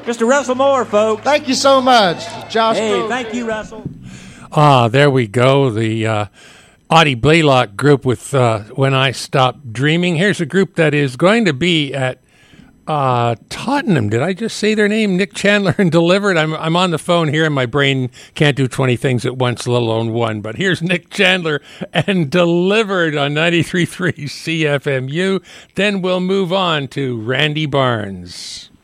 Mr. Russell Moore, folks. Thank you so much, Josh. Hey, thank you, Russell. There we go. The Audie Blaylock group with When I Stop Dreaming. Here's a group that is going to be at Tottenham. Did I just say their name? Nick Chandler and Delivered. I'm on the phone here, and my brain can't do 20 things at once, let alone one. But here's Nick Chandler and Delivered on 93.3 CFMU. Then we'll move on to Randy Barnes.